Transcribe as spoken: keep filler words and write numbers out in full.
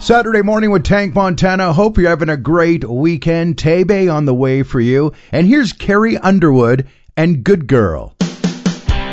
Saturday morning with Tank Montana. Hope you're having a great weekend. Tebe on the way for you. And here's Carrie Underwood and Good Girl.